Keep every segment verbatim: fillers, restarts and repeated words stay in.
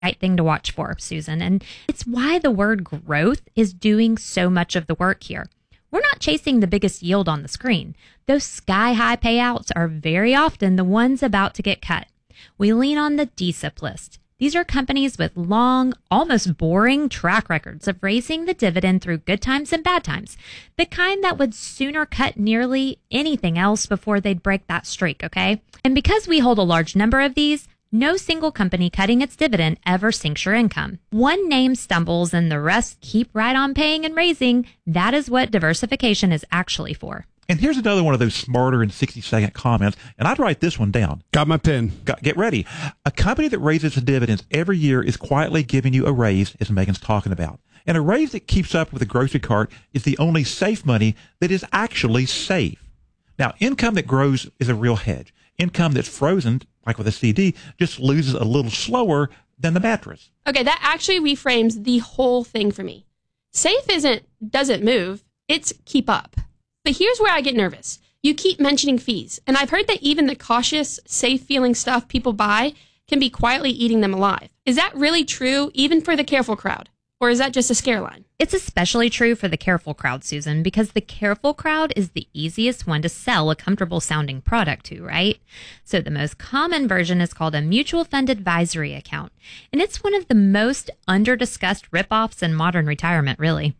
right thing to watch for, Susan. And it's why the word growth is doing so much of the work here. We're not chasing the biggest yield on the screen. Those sky-high payouts are very often the ones about to get cut. We lean on the D S I P list. These are companies with long, almost boring track records of raising the dividend through good times and bad times, the kind that would sooner cut nearly anything else before they'd break that streak, okay? And because we hold a large number of these, no single company cutting its dividend ever sinks your income. One name stumbles and the rest keep right on paying and raising. That is what diversification is actually for. And here's another one of those smarter and sixty-second comments, and I'd write this one down. Got my pen. Got, get ready. A company that raises the dividends every year is quietly giving you a raise, as Megan's talking about. And a raise that keeps up with the grocery cart is the only safe money that is actually safe. Now, income that grows is a real hedge. Income that's frozen, like with a C D, just loses a little slower than the mattress. Okay, that actually reframes the whole thing for me. Safe isn't doesn't move, it's keep up. But here's where I get nervous. You keep mentioning fees, and I've heard that even the cautious, safe-feeling stuff people buy can be quietly eating them alive. Is that really true, even for the careful crowd? Or is that just a scare line? It's especially true for the careful crowd, Susan, because the careful crowd is the easiest one to sell a comfortable sounding product to, right? So the most common version is called a mutual fund advisory account. And it's one of the most under-discussed ripoffs in modern retirement, really.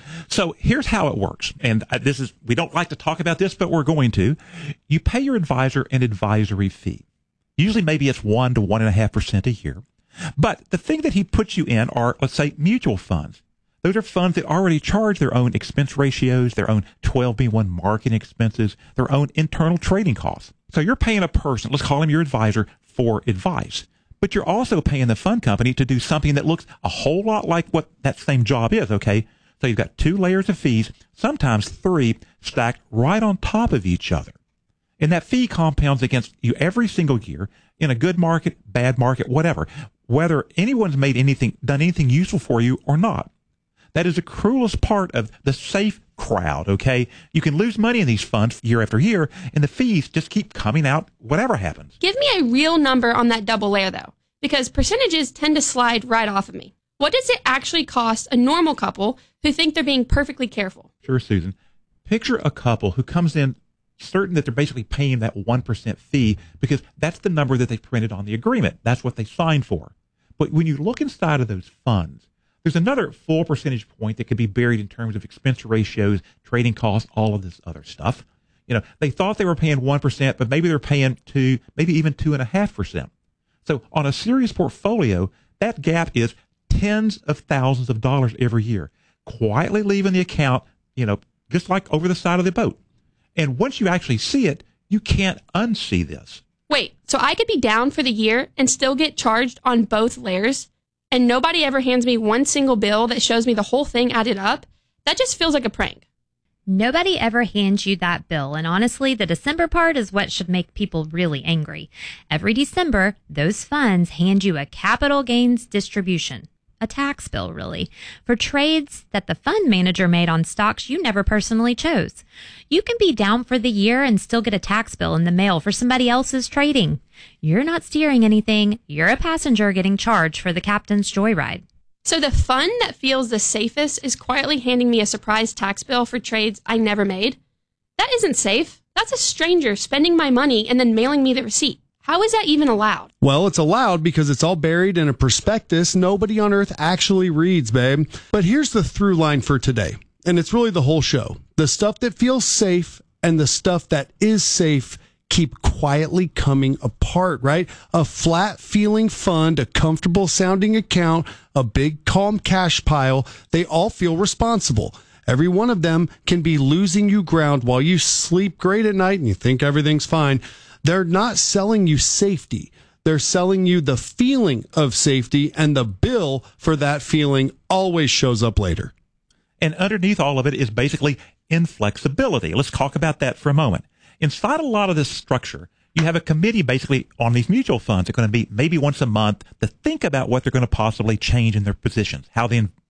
So here's how it works. And this is, we don't like to talk about this, but we're going to. You pay your advisor an advisory fee. Usually maybe it's one to one and a half percent a year. But the thing that he puts you in are, let's say, mutual funds. Those are funds that already charge their own expense ratios, their own twelve B one marketing expenses, their own internal trading costs. So you're paying a person, let's call him your advisor, for advice. But you're also paying the fund company to do something that looks a whole lot like what that same job is, okay? So you've got two layers of fees, sometimes three, stacked right on top of each other. And that fee compounds against you every single year in a good market, bad market, whatever, whether anyone's made anything, done anything useful for you or not. That is the cruelest part of the safe crowd, okay? You can lose money in these funds year after year, and the fees just keep coming out whatever happens. Give me a real number on that double layer, though, because percentages tend to slide right off of me. What does it actually cost a normal couple who think they're being perfectly careful? Sure, Susan. Picture a couple who comes in certain that they're basically paying that one percent fee because that's the number that they printed on the agreement. That's what they signed for. But when you look inside of those funds, there's another full percentage point that could be buried in terms of expense ratios, trading costs, all of this other stuff. You know, they thought they were paying one percent, but maybe they're paying two, maybe even two point five percent. So on a serious portfolio, that gap is tens of thousands of dollars every year, quietly leaving the account, you know, just like over the side of the boat. And once you actually see it, you can't unsee this. Wait, so I could be down for the year and still get charged on both layers, and nobody ever hands me one single bill that shows me the whole thing added up? That just feels like a prank. Nobody ever hands you that bill, and honestly, the December part is what should make people really angry. Every December, those funds hand you a capital gains distribution. A tax bill, really, for trades that the fund manager made on stocks you never personally chose. You can be down for the year and still get a tax bill in the mail for somebody else's trading. You're not steering anything. You're a passenger getting charged for the captain's joyride. So the fund that feels the safest is quietly handing me a surprise tax bill for trades I never made? That isn't safe. That's a stranger spending my money and then mailing me the receipt. How is that even allowed? Well, it's allowed because it's all buried in a prospectus nobody on earth actually reads, babe. But here's the through line for today, and it's really the whole show. The stuff that feels safe and the stuff that is safe keep quietly coming apart, right? A flat feeling fund, a comfortable sounding account, a big calm cash pile, they all feel responsible. Every one of them can be losing you ground while you sleep great at night and you think everything's fine. They're not selling you safety. They're selling you the feeling of safety, and the bill for that feeling always shows up later. And underneath all of it is basically inflexibility. Let's talk about that for a moment. Inside a lot of this structure, you have a committee basically on these mutual funds. They're going to meet maybe once a month to think about what they're going to possibly change in their positions, how they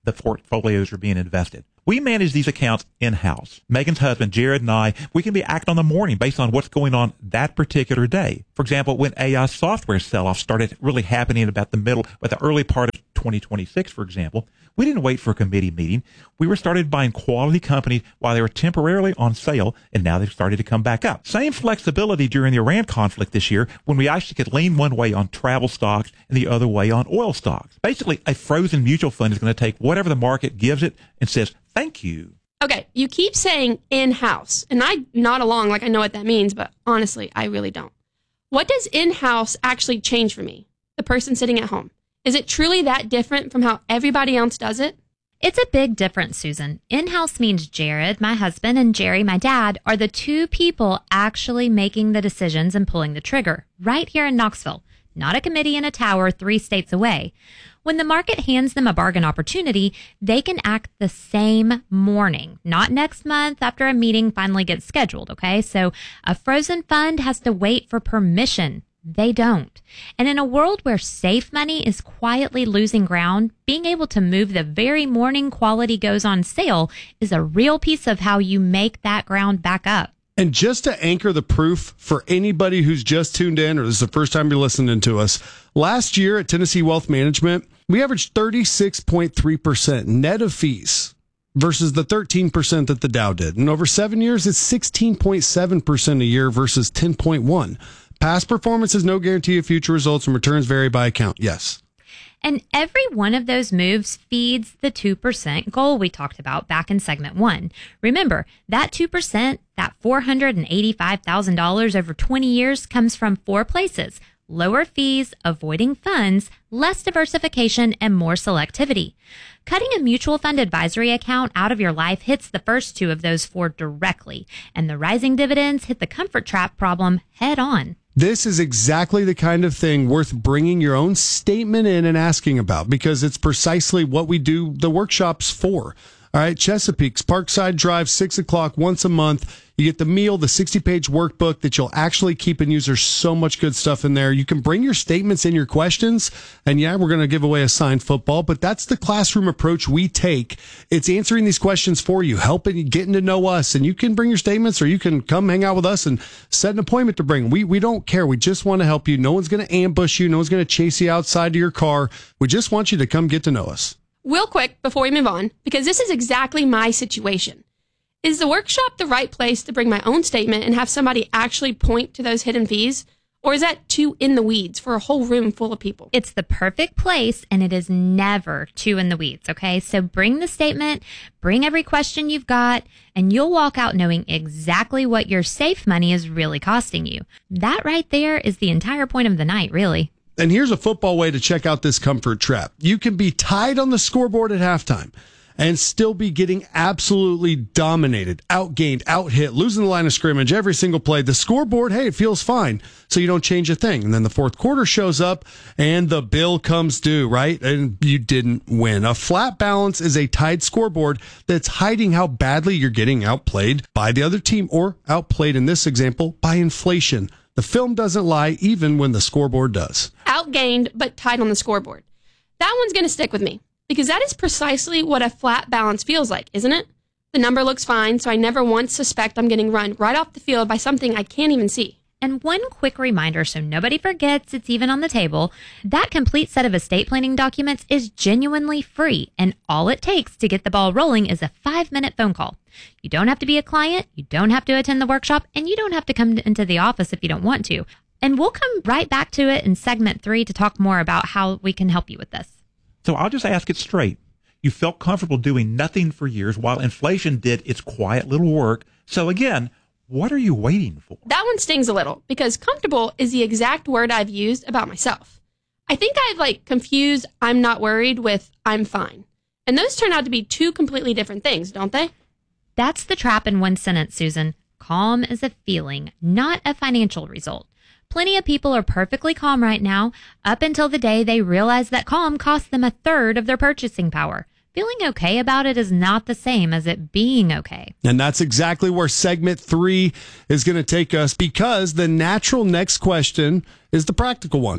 the portfolios are being invested. We manage these accounts in-house. Megan's husband, Jared, and I, we can be acting on the morning based on what's going on that particular day. For example, when A I software sell-off started really happening about the middle, at the early part of twenty twenty-six, for example, we didn't wait for a committee meeting. We were started buying quality companies while they were temporarily on sale, and now they've started to come back up. Same flexibility during the Iran conflict this year when we actually could lean one way on travel stocks and the other way on oil stocks. Basically, a frozen mutual fund is going to take whatever the market gives it and says, thank you. Okay, you keep saying in-house, and I nod along like I know what that means, but honestly, I really don't. What does in-house actually change for me, the person sitting at home? Is it truly that different from how everybody else does it? It's a big difference, Susan. In-house means Jared, my husband, and Jerry, my dad, are the two people actually making the decisions and pulling the trigger right here in Knoxville, not a committee in a tower three states away. When the market hands them a bargain opportunity, they can act the same morning, not next month after a meeting finally gets scheduled, okay? So a frozen fund has to wait for permission. They don't. And in a world where safe money is quietly losing ground, being able to move the very morning quality goes on sale is a real piece of how you make that ground back up. And just to anchor the proof for anybody who's just tuned in or this is the first time you're listening to us, last year at Tennessee Wealth Management, we averaged thirty-six point three percent net of fees versus the thirteen percent that the Dow did. And over seven years, it's sixteen point seven percent a year versus ten point one. Past performance is no guarantee of future results, and returns vary by account. Yes. And every one of those moves feeds the two percent goal we talked about back in segment one. Remember, that two percent, that four hundred eighty-five thousand dollars over twenty years comes from four places: lower fees, avoiding funds, less diversification, and more selectivity. Cutting a mutual fund advisory account out of your life hits the first two of those four directly, and the rising dividends hit the comfort trap problem head on. This is exactly the kind of thing worth bringing your own statement in and asking about, because it's precisely what we do the workshops for. All right, Chesapeake's Parkside Drive, six o'clock once a month. You get the meal, the sixty-page workbook that you'll actually keep and use. There's so much good stuff in there. You can bring your statements and your questions. And yeah, we're going to give away a signed football, but that's the classroom approach we take. It's answering these questions for you, helping you, getting to know us. And you can bring your statements, or you can come hang out with us and set an appointment to bring. We, we don't care. We just want to help you. No one's going to ambush you. No one's going to chase you outside to your car. We just want you to come get to know us. Real quick before we move on, because this is exactly my situation. Is the workshop the right place to bring my own statement and have somebody actually point to those hidden fees? Or is that too in the weeds for a whole room full of people? It's the perfect place, and it is never too in the weeds, okay? So bring the statement, bring every question you've got, and you'll walk out knowing exactly what your safe money is really costing you. That right there is the entire point of the night, really. And here's a football way to check out this comfort trap. You can be tied on the scoreboard at halftime and still be getting absolutely dominated, outgained, outhit, losing the line of scrimmage every single play. The scoreboard, hey, it feels fine, so you don't change a thing. And then the fourth quarter shows up and the bill comes due, right? And you didn't win. A flat balance is a tied scoreboard that's hiding how badly you're getting outplayed by the other team, or outplayed in this example by inflation. The film doesn't lie, even when the scoreboard does. Outgained, but tied on the scoreboard. That one's going to stick with me, because that is precisely what a flat balance feels like, isn't it? The number looks fine, so I never once suspect I'm getting run right off the field by something I can't even see. And one quick reminder, so nobody forgets it's even on the table, that complete set of estate planning documents is genuinely free, and all it takes to get the ball rolling is a five-minute phone call. You don't have to be a client, you don't have to attend the workshop, and you don't have to come into the office if you don't want to. And we'll come right back to it in segment three to talk more about how we can help you with this. So I'll just ask it straight. You felt comfortable doing nothing for years while inflation did its quiet little work. So again, what are you waiting for? That one stings a little, because comfortable is the exact word I've used about myself. I think I've like confused I'm not worried with I'm fine. And those turn out to be two completely different things, don't they? That's the trap in one sentence, Susan. Calm is a feeling, not a financial result. Plenty of people are perfectly calm right now, up until the day they realize that calm costs them a third of their purchasing power. Feeling okay about it is not the same as it being okay. And that's exactly where segment three is going to take us, because the natural next question is the practical one.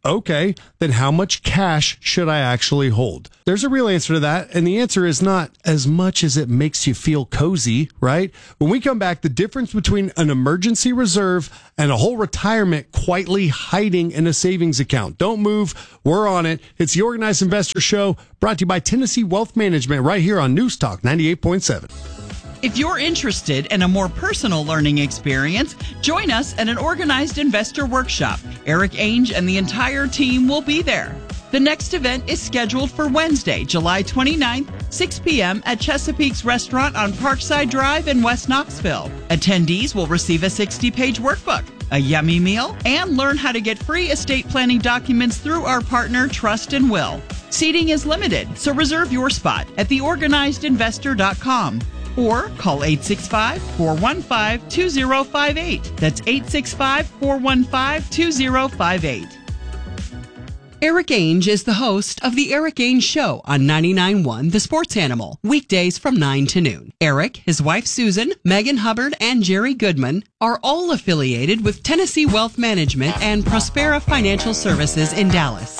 Okay, then how much cash should I actually hold? There's a real answer to that, and the answer is not as much as it makes you feel cozy, right? When we come back, the difference between an emergency reserve and a whole retirement quietly hiding in a savings account. Don't move. We're on it. It's the Organized Investor Show, brought to you by Tennessee Wealth Management, right here on News Talk ninety-eight point seven. If you're interested in a more personal learning experience, join us at an Organized Investor Workshop. Eric Ainge and the entire team will be there. The next event is scheduled for Wednesday, July twenty-ninth, six p.m. at Chesapeake's Restaurant on Parkside Drive in West Knoxville. Attendees will receive a sixty-page workbook, a yummy meal, and learn how to get free estate planning documents through our partner Trust and Will. Seating is limited, so reserve your spot at the organized investor dot com. Or call eight six five, four one five, two zero five eight. That's eight six five, four one five, two zero five eight. Eric Ainge is the host of The Eric Ainge Show on ninety-nine point one The Sports Animal, weekdays from nine to noon. Eric, his wife Susan, Megan Hubbard, and Jerry Goodman are all affiliated with Tennessee Wealth Management and Prospera Financial Services in Dallas.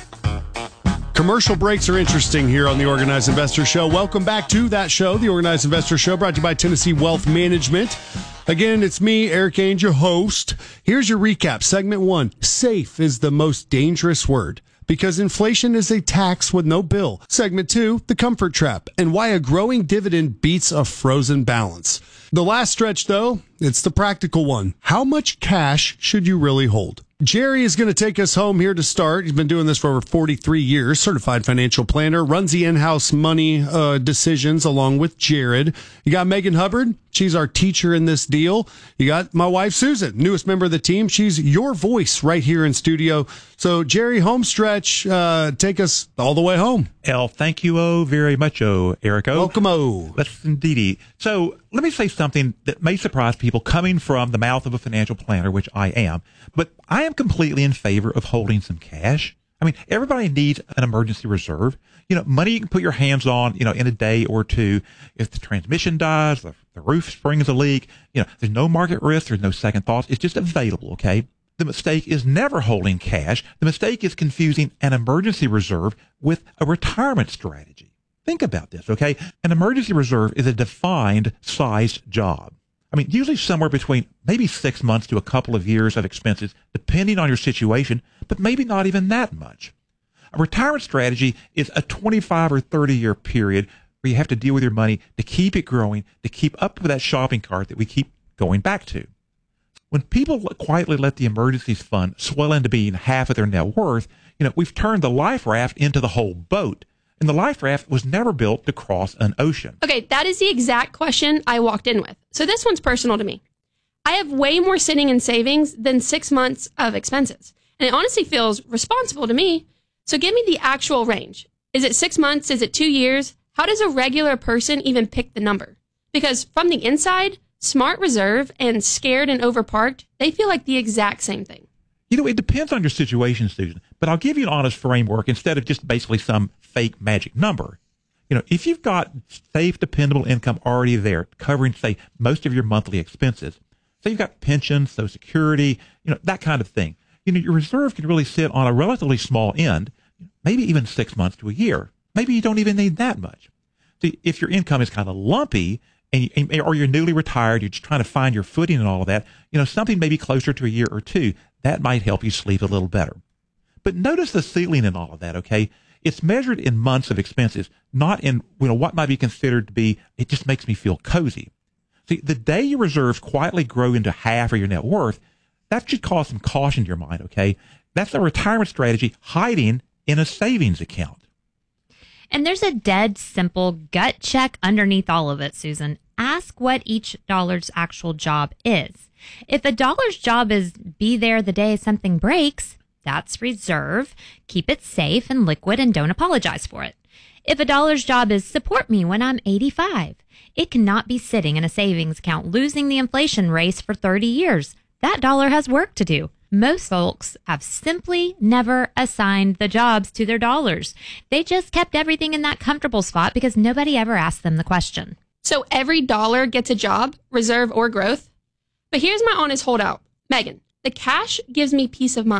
Commercial breaks are interesting here on the Organized Investor Show. Welcome back to that show, the Organized Investor Show, brought to you by Tennessee Wealth Management. Again, it's me, Eric Ainge, your host. Here's your recap. Segment one, safe is the most dangerous word because inflation is a tax with no bill. Segment two, the comfort trap and why a growing dividend beats a frozen balance. The last stretch, though, it's the practical one. How much cash should you really hold? Jerry is going to take us home here to start. He's been doing this for over forty-three years, certified financial planner, runs the in-house money uh, decisions along with Jared. You got Megan Hubbard. She's our teacher in this deal. You got my wife, Susan, newest member of the team. She's your voice right here in studio. So, Jerry, home stretch, uh, take us all the way home. El, thank you, oh, very much, oh, Eric, oh. Welcome, oh. That's indeedy. So, let me say something that may surprise people coming from the mouth of a financial planner, which I am, but I am completely in favor of holding some cash. I mean, everybody needs an emergency reserve. You know, money you can put your hands on, you know, in a day or two. If the transmission dies, the, the roof springs a leak, you know, there's no market risk, there's no second thoughts. It's just available, okay? The mistake is never holding cash. The mistake is confusing an emergency reserve with a retirement strategy. Think about this, okay? An emergency reserve is a defined sized job. I mean, usually somewhere between maybe six months to a couple of years of expenses, depending on your situation, but maybe not even that much. A retirement strategy is a twenty-five or thirty year period where you have to deal with your money to keep it growing, to keep up with that shopping cart that we keep going back to. When people quietly let the emergencies fund swell into being half of their net worth, you know, we've turned the life raft into the whole boat. And the life raft was never built to cross an ocean. Okay, that is the exact question I walked in with. So this one's personal to me. I have way more sitting in savings than six months of expenses. And it honestly feels responsible to me. So give me the actual range. Is it six months? Is it two years? How does a regular person even pick the number? Because from the inside, smart reserve and scared and overparked, they feel like the exact same thing. You know, it depends on your situation, Susan, but I'll give you an honest framework instead of just basically some fake magic number. You know, if you've got safe, dependable income already there covering, say, most of your monthly expenses, say you've got pensions, Social Security, you know, that kind of thing, you know, your reserve can really sit on a relatively small end, maybe even six months to a year. Maybe you don't even need that much. See, if your income is kind of lumpy, and, and or you're newly retired, you're just trying to find your footing and all of that, you know, something maybe closer to a year or two, that might help you sleep a little better. But notice the ceiling in all of that, okay? It's measured in months of expenses, not in, you know, what might be considered to be, it just makes me feel cozy. See, the day your reserves quietly grow into half of your net worth, that should cause some caution to your mind, okay? That's a retirement strategy hiding in a savings account. And there's a dead simple gut check underneath all of it, Susan. Ask what each dollar's actual job is. If a dollar's job is be there the day something breaks, that's reserve. Keep it safe and liquid and don't apologize for it. If a dollar's job is support me when I'm eighty-five, it cannot be sitting in a savings account losing the inflation race for thirty years. That dollar has work to do. Most folks have simply never assigned the jobs to their dollars. They just kept everything in that comfortable spot because nobody ever asked them the question. So every dollar gets a job, reserve or growth? But here's my honest holdout. Megan, the cash gives me peace of mind.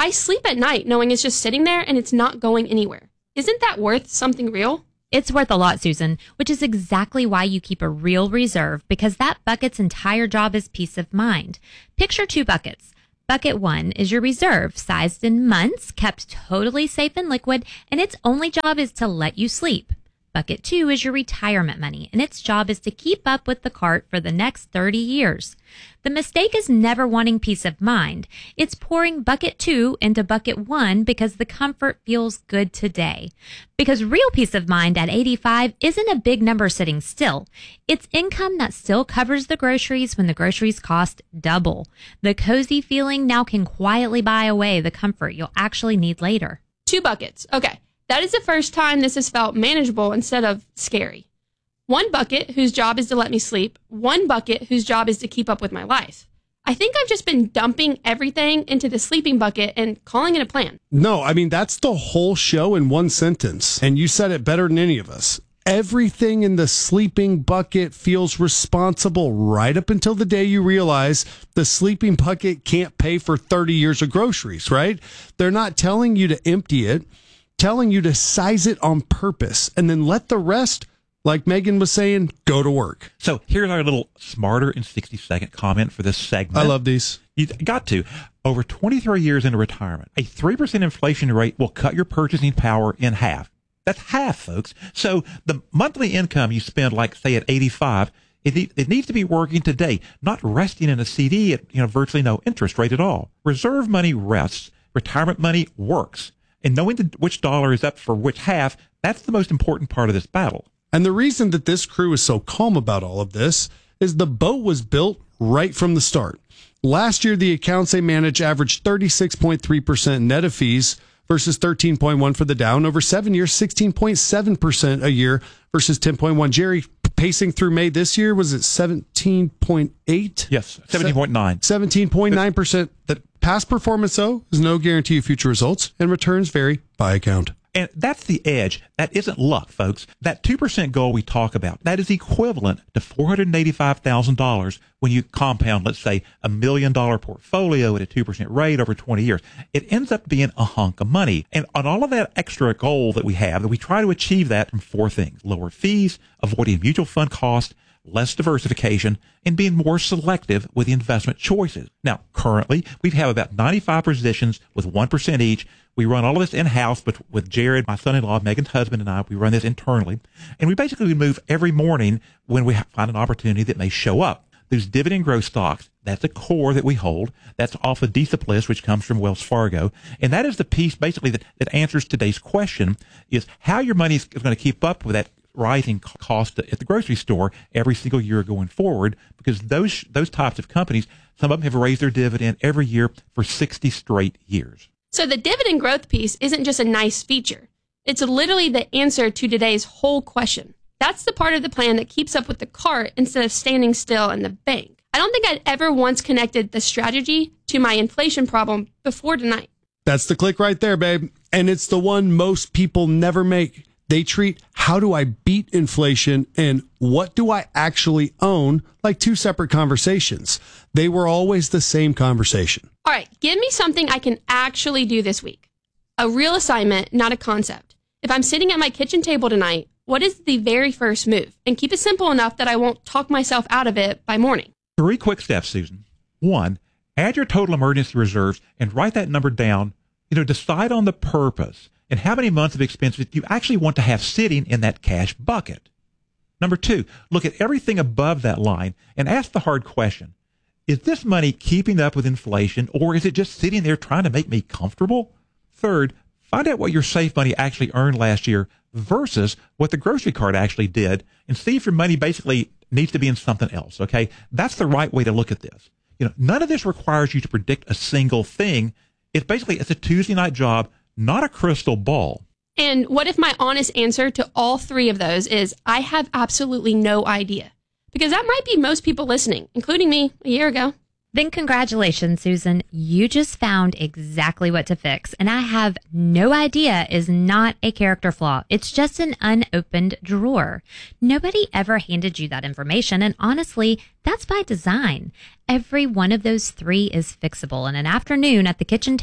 I sleep at night knowing it's just sitting there and it's not going anywhere. Isn't that worth something real? It's worth a lot, Susan, which is exactly why you keep a real reserve, because that bucket's entire job is peace of mind. Picture two buckets. Bucket one is your reserve, sized in months, kept totally safe and liquid, and its only job is to let you sleep. Bucket two is your retirement money, and its job is to keep up with the cart for the next thirty years. The mistake is never wanting peace of mind. It's pouring bucket two into bucket one because the comfort feels good today. Because real peace of mind at eighty-five isn't a big number sitting still. It's income that still covers the groceries when the groceries cost double. The cozy feeling now can quietly buy away the comfort you'll actually need later. Two buckets. Okay. That is the first time this has felt manageable instead of scary. One bucket whose job is to let me sleep. One bucket whose job is to keep up with my life. I think I've just been dumping everything into the sleeping bucket and calling it a plan. No, I mean, that's the whole show in one sentence. And you said it better than any of us. Everything in the sleeping bucket feels responsible right up until the day you realize the sleeping bucket can't pay for thirty years of groceries, right? They're not telling you to empty it, telling you to size it on purpose, and then let the rest, like Megan was saying, go to work. So here's our little smarter in sixty second comment for this segment. I love these. You got to. Over twenty-three years into retirement, a three percent inflation rate will cut your purchasing power in half. That's half, folks. So the monthly income you spend, like, say, at eighty-five, it, need, it needs to be working today, not resting in a C D at, you know, virtually no interest rate at all. Reserve money rests. Retirement money works. And knowing the, which dollar is up for which half, that's the most important part of this battle. And the reason that this crew is so calm about all of this is the boat was built right from the start. Last year, the accounts they manage averaged thirty-six point three percent net of fees versus thirteen point one for the Dow. Over seven years, sixteen point seven percent a year versus ten point one. Jerry, pacing through May this year, was it seventeen point eight? Yes, seventeen point nine. seventeen point nine percent. The past performance, though, is no guarantee of future results, and returns vary by account. And that's the edge. That isn't luck, folks. That two percent goal we talk about, that is equivalent to four hundred eighty-five thousand dollars when you compound, let's say, a million dollar portfolio at a two percent rate over twenty years. It ends up being a hunk of money. And on all of that extra goal that we have, that we try to achieve that from four things: lower fees, avoiding mutual fund costs, less diversification, and being more selective with the investment choices. Now, currently, we have about ninety-five positions with one percent each. We run all of this in-house but with Jared, my son-in-law, Megan's husband, and I. We run this internally. And we basically move every morning when we find an opportunity that may show up. Those dividend growth stocks, that's a core that we hold. That's off of D S I P list, which comes from Wells Fargo. And that is the piece basically that, that answers today's question, is how your money is going to keep up with that rising cost at the grocery store every single year going forward, because those those types of companies, some of them have raised their dividend every year for sixty straight years. So the dividend growth piece isn't just a nice feature. It's literally the answer to today's whole question. That's the part of the plan that keeps up with the cart instead of standing still in the bank. I don't think I'd ever once connected the strategy to my inflation problem before tonight. That's the click right there, babe. And it's the one most people never make. They treat how do I beat inflation and what do I actually own like two separate conversations. They were always the same conversation. All right, give me something I can actually do this week. A real assignment, not a concept. If I'm sitting at my kitchen table tonight, what is the very first move? And keep it simple enough that I won't talk myself out of it by morning. Three quick steps, Susan. One, add your total emergency reserves and write that number down. You know, decide on the purpose and how many months of expenses you actually want to have sitting in that cash bucket. Number two, look at everything above that line and ask the hard question. Is this money keeping up with inflation, or is it just sitting there trying to make me comfortable? Third, find out what your safe money actually earned last year versus what the grocery cart actually did, and see if your money basically needs to be in something else, okay? That's the right way to look at this. You know, none of this requires you to predict a single thing. It's basically, it's a Tuesday night job, not a crystal ball. And what if my honest answer to all three of those is I have absolutely no idea? Because that might be most people listening, including me a year ago. Then congratulations, Susan. You just found exactly what to fix. And I have no idea is not a character flaw. It's just an unopened drawer. Nobody ever handed you that information. And honestly, that's by design. Every one of those three is fixable in an afternoon at the kitchen table.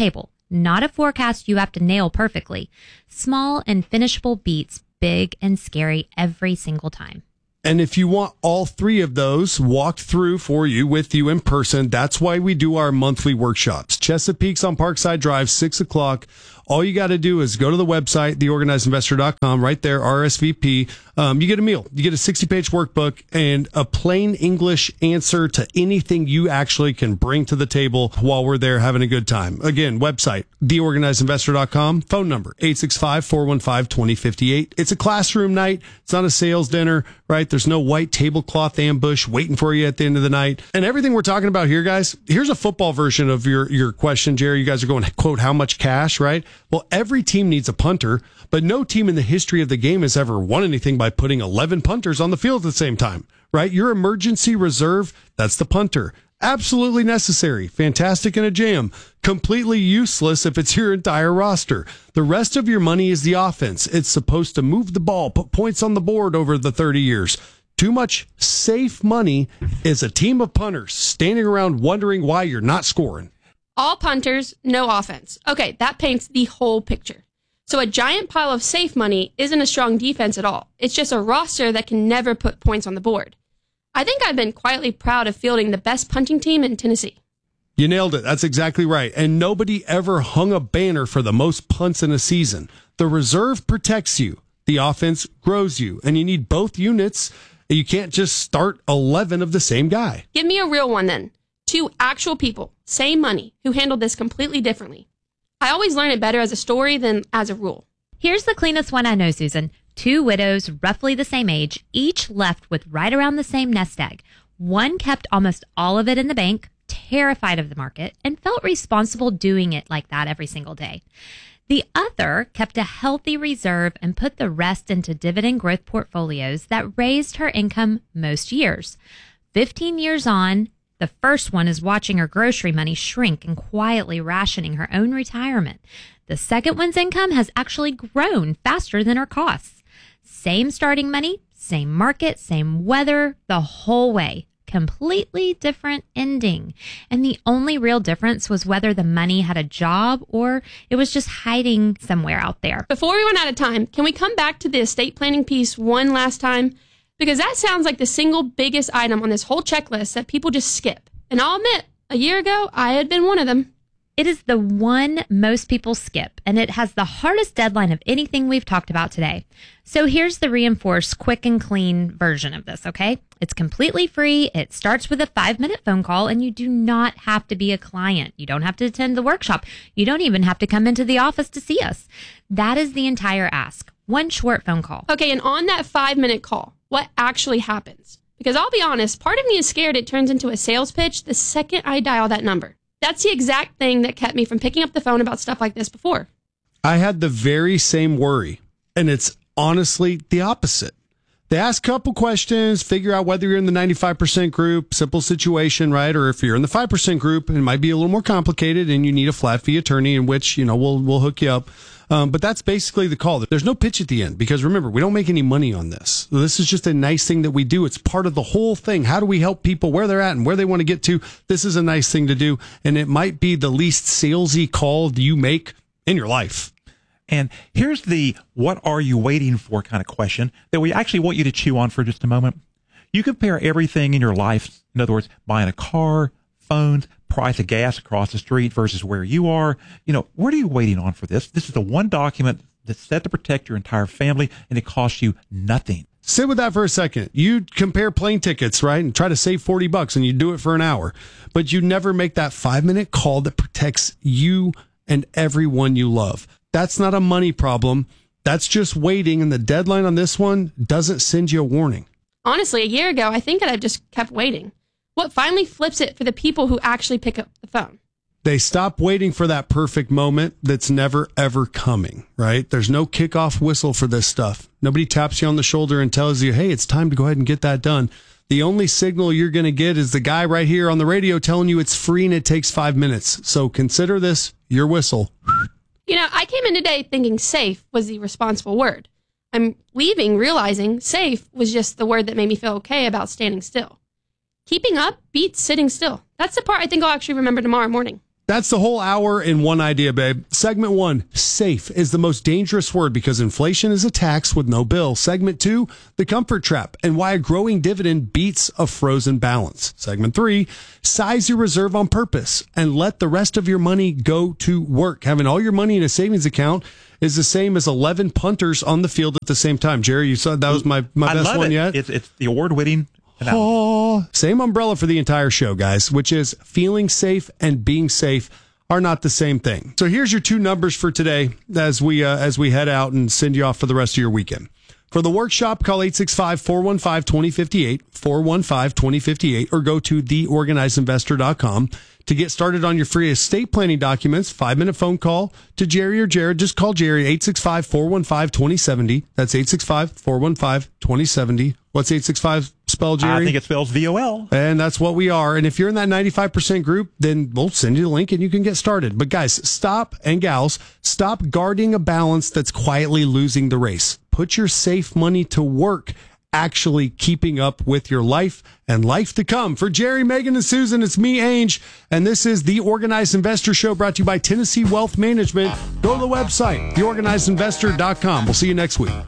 not a forecast you have to nail perfectly. Small and finishable beats big and scary every single time. And if you want all three of those walked through for you with you in person, that's why we do our monthly workshops. Chesapeake's on Parkside Drive, six o'clock. All you got to do is go to the website, the organized investor dot com, right there, R S V P. Um, you get a meal. You get a sixty-page workbook and a plain English answer to anything you actually can bring to the table while we're there having a good time. Again, website, the organized investor dot com, phone number, eight six five, four one five, two zero five eight. It's a classroom night. It's not a sales dinner, right? There's no white tablecloth ambush waiting for you at the end of the night. And everything we're talking about here, guys, here's a football version of your, your question, Jerry. You guys are going, quote, how much cash, right? Well, every team needs a punter, but no team in the history of the game has ever won anything by putting eleven punters on the field at the same time, right? Your emergency reserve, that's the punter. Absolutely necessary. Fantastic in a jam. Completely useless if it's your entire roster. The rest of your money is the offense. It's supposed to move the ball, put points on the board over the thirty years. Too much safe money is a team of punters standing around wondering why you're not scoring. All punters, no offense. Okay, that paints the whole picture. So a giant pile of safe money isn't a strong defense at all. It's just a roster that can never put points on the board. I think I've been quietly proud of fielding the best punting team in Tennessee. You nailed it. That's exactly right. And nobody ever hung a banner for the most punts in a season. The reserve protects you. The offense grows you. And you need both units. You can't just start eleven of the same guy. Give me a real one then. Two actual people, same money, who handled this completely differently. I always learn it better as a story than as a rule. Here's the cleanest one I know, Susan. Two widows, roughly the same age, each left with right around the same nest egg. One kept almost all of it in the bank, terrified of the market, and felt responsible doing it like that every single day. The other kept a healthy reserve and put the rest into dividend growth portfolios that raised her income most years. Fifteen years on, the first one is watching her grocery money shrink and quietly rationing her own retirement. The second one's income has actually grown faster than her costs. Same starting money, same market, same weather, the whole way. Completely different ending. And the only real difference was whether the money had a job or it was just hiding somewhere out there. Before we run out of time, can we come back to the estate planning piece one last time? Because that sounds like the single biggest item on this whole checklist that people just skip. And I'll admit, a year ago, I had been one of them. It is the one most people skip, and it has the hardest deadline of anything we've talked about today. So here's the reinforced, quick and clean version of this, okay? It's completely free. It starts with a five-minute phone call, and you do not have to be a client. You don't have to attend the workshop. You don't even have to come into the office to see us. That is the entire ask. One short phone call. Okay, and on that five-minute call, what actually happens? Because I'll be honest, part of me is scared it turns into a sales pitch the second I dial that number. That's the exact thing that kept me from picking up the phone about stuff like this before. I had the very same worry, and it's honestly the opposite. They ask a couple questions, figure out whether you're in the ninety-five percent group, simple situation, right? Or if you're in the five percent group, it might be a little more complicated and you need a flat fee attorney, in which, you know, we'll, we'll hook you up. Um, but that's basically the call. There's no pitch at the end because remember, we don't make any money on this. This is just a nice thing that we do. It's part of the whole thing. How do we help people where they're at and where they want to get to? This is a nice thing to do. And it might be the least salesy call you make in your life. And here's the what are you waiting for kind of question that we actually want you to chew on for just a moment. You compare everything in your life, in other words, buying a car, phones, price of gas across the street versus where you are. You know, what are you waiting on for this? This is the one document that's set to protect your entire family, and it costs you nothing. Sit with that for a second. You compare plane tickets, right? And try to save forty bucks and you do it for an hour, but you never make that five minute call that protects you and everyone you love. That's not a money problem. That's just waiting. And the deadline on this one doesn't send you a warning. Honestly, a year ago, I think I'd have just kept waiting. What finally flips it for the people who actually pick up the phone? They stop waiting for that perfect moment that's never, ever coming, right? There's no kickoff whistle for this stuff. Nobody taps you on the shoulder and tells you, hey, it's time to go ahead and get that done. The only signal you're going to get is the guy right here on the radio telling you it's free and it takes five minutes. So consider this your whistle. You know, I came in today thinking safe was the responsible word. I'm leaving realizing safe was just the word that made me feel okay about standing still. Keeping up beats sitting still. That's the part I think I'll actually remember tomorrow morning. That's the whole hour in one idea, babe. Segment one, safe is the most dangerous word because inflation is a tax with no bill. Segment two, the comfort trap and why a growing dividend beats a frozen balance. Segment three, size your reserve on purpose and let the rest of your money go to work. Having all your money in a savings account is the same as eleven punters on the field at the same time. Jerry, you said that was my, my I best love one it. yet? It's, it's the award-winning. Oh, same umbrella for the entire show, guys, which is feeling safe and being safe are not the same thing. So here's your two numbers for today as we uh, as we head out and send you off for the rest of your weekend. For the workshop, call eight six five, four one five, two zero five eight, four one five, two zero five eight, or go to the organized investor dot com to get started on your free estate planning documents. Five-minute phone call to Jerry or Jared. Just call Jerry, eight six five, four one five, two zero seven zero. That's eight six five, four one five, two zero seven zero. What's eight six five spell, Jerry? I think it spells V O L. And that's what we are. And if you're in that ninety-five percent group, then we'll send you the link and you can get started. But guys, stop, and gals, stop guarding a balance that's quietly losing the race. Put your safe money to work, actually keeping up with your life and life to come. For Jerry, Megan, and Susan, it's me, Ange, and this is The Organized Investor Show brought to you by Tennessee Wealth Management. Go to the website, the organized investor dot com. We'll see you next week.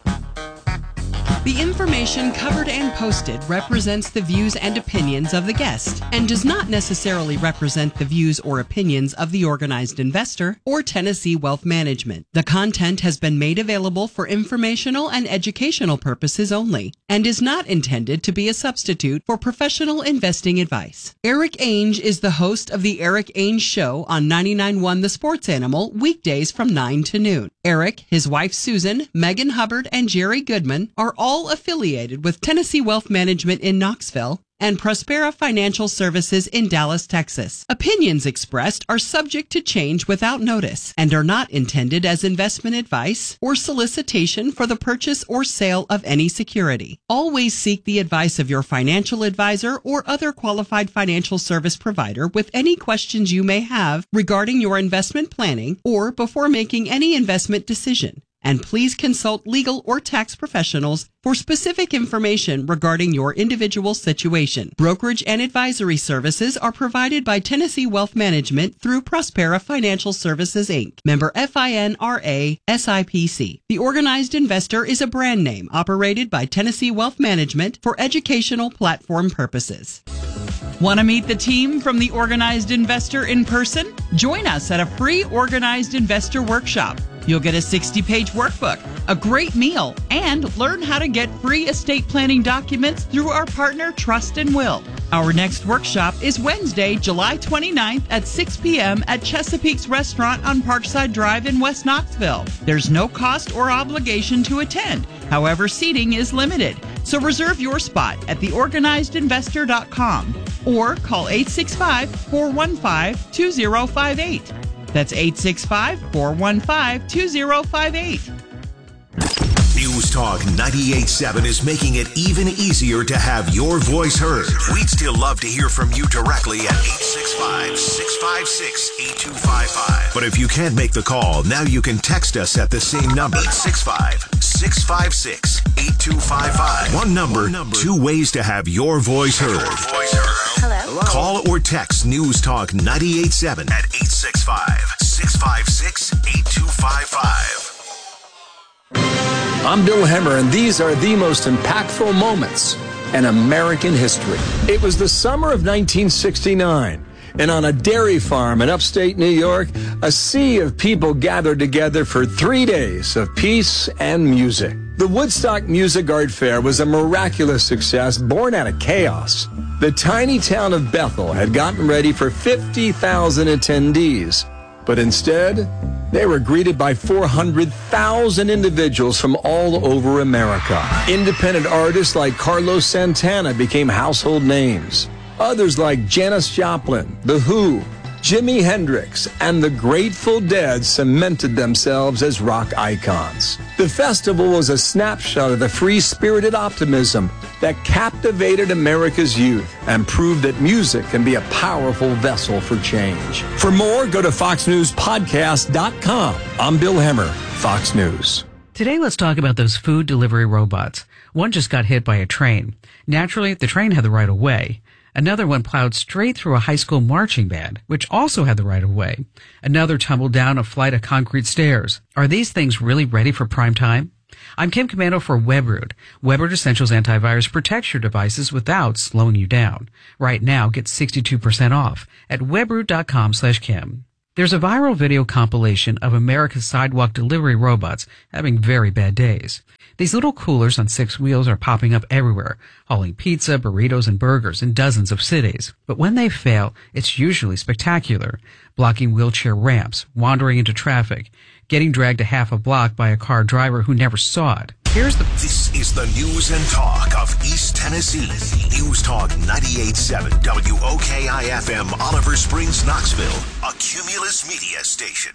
The information covered and posted represents the views and opinions of the guest and does not necessarily represent the views or opinions of the Organized Investor or Tennessee Wealth Management. The content has been made available for informational and educational purposes only and is not intended to be a substitute for professional investing advice. Eric Ainge is the host of The Eric Ainge Show on ninety-nine point one The Sports Animal weekdays from nine to noon. Eric, his wife Susan, Megan Hubbard, and Jerry Goodman are all affiliated with Tennessee Wealth Management in Knoxville and Prospera Financial Services in Dallas, Texas. Opinions expressed are subject to change without notice and are not intended as investment advice or solicitation for the purchase or sale of any security. Always seek the advice of your financial advisor or other qualified financial service provider with any questions you may have regarding your investment planning or before making any investment decision. And please consult legal or tax professionals for specific information regarding your individual situation. Brokerage and advisory services are provided by Tennessee Wealth Management through Prospera Financial Services, Incorporated. Member FINRA S I P C. The Organized Investor is a brand name operated by Tennessee Wealth Management for educational platform purposes. Want to meet the team from the Organized Investor in person? Join us at a free Organized Investor workshop. You'll get a sixty-page workbook, a great meal, and learn how to get free estate planning documents through our partner Trust and Will. Our next workshop is Wednesday, July twenty-ninth at six p.m. at Chesapeake's Restaurant on Parkside Drive in West Knoxville. There's no cost or obligation to attend. However, seating is limited. So reserve your spot at the organized investor dot com or call eight six five, four one five, two zero five eight. That's eight six five, four one five, two zero five eight. News Talk ninety-eight point seven is making it even easier to have your voice heard. We'd still love to hear from you directly at eight six five, six five six, eight two five five. But if you can't make the call, now you can text us at the same number, eight six five, six five six, eight two five five. One number, One number, two ways to have your voice heard. Your voice heard. Hello? Call or text News Talk ninety-eight point seven at eight six five, six five six, eight two five five. I'm Bill Hemmer, and these are the most impactful moments in American history. It was the summer of nineteen sixty-nine, and on a dairy farm in upstate New York, a sea of people gathered together for three days of peace and music. The Woodstock Music Art Fair was a miraculous success born out of chaos. The tiny town of Bethel had gotten ready for fifty thousand attendees, but instead, they were greeted by four hundred thousand individuals from all over America. Independent artists like Carlos Santana became household names. Others like Janis Joplin, The Who, Jimi Hendrix, and the Grateful Dead cemented themselves as rock icons. The festival was a snapshot of the free-spirited optimism that captivated America's youth and proved that music can be a powerful vessel for change. For more, go to fox news podcast dot com. I'm Bill Hemmer, Fox News. Today, let's talk about those food delivery robots. One just got hit by a train. Naturally, the train had the right of way. Another one plowed straight through a high school marching band, which also had the right of way. Another tumbled down a flight of concrete stairs. Are these things really ready for prime time? I'm Kim Commando for Webroot. Webroot Essentials Antivirus protects your devices without slowing you down. Right now, get sixty-two percent off at webroot.com slash Kim. There's a viral video compilation of America's sidewalk delivery robots having very bad days. These little coolers on six wheels are popping up everywhere, hauling pizza, burritos, and burgers in dozens of cities. But when they fail, it's usually spectacular, blocking wheelchair ramps, wandering into traffic, getting dragged a half a block by a car driver who never saw it. Here's the... This is the news and talk of East Tennessee. News Talk ninety-eight point seven W O K I F M, Oliver Springs, Knoxville, a Cumulus Media station.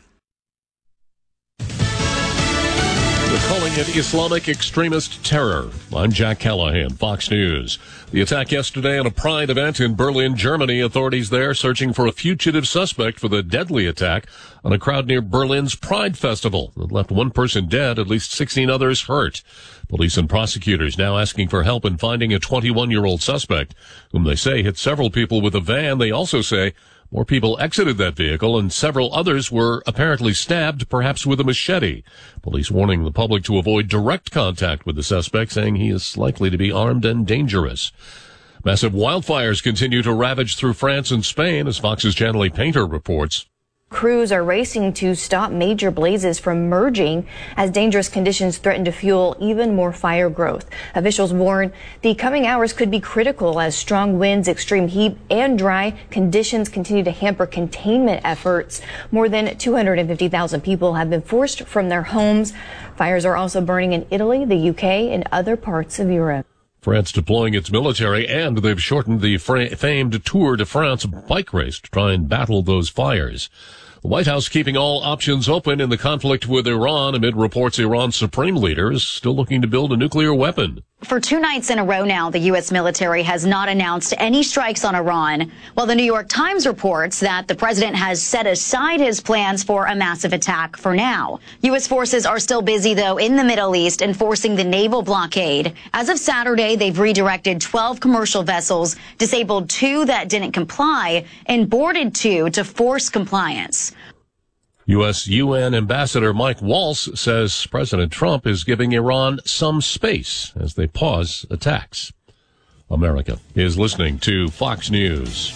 They're calling it Islamic extremist terror. I'm Jack Callahan, Fox News. The attack yesterday at a Pride event in Berlin, Germany. Authorities there searching for a fugitive suspect for the deadly attack on a crowd near Berlin's Pride Festival that left one person dead, at least sixteen others hurt. Police and prosecutors now asking for help in finding a twenty-one-year-old suspect, whom they say hit several people with a van. They also say more people exited that vehicle, and several others were apparently stabbed, perhaps with a machete. Police warning the public to avoid direct contact with the suspect, saying he is likely to be armed and dangerous. Massive wildfires continue to ravage through France and Spain, as Fox's Janely Painter reports. Crews are racing to stop major blazes from merging as dangerous conditions threaten to fuel even more fire growth. Officials warn the coming hours could be critical as strong winds, extreme heat, and dry conditions continue to hamper containment efforts. More than two hundred fifty thousand people have been forced from their homes. Fires are also burning in Italy, the U K, and other parts of Europe. France deploying its military, and they've shortened the fra- famed Tour de France bike race to try and battle those fires. The White House keeping all options open in the conflict with Iran amid reports Iran's supreme leader is still looking to build a nuclear weapon. For two nights in a row now, the U S military has not announced any strikes on Iran, while the New York Times reports that the president has set aside his plans for a massive attack for now. U S forces are still busy, though, in the Middle East enforcing the naval blockade. As of Saturday, they've redirected twelve commercial vessels, disabled two that didn't comply, and boarded two to force compliance. U S U N Ambassador Mike Waltz says President Trump is giving Iran some space as they pause attacks. America is listening to Fox News.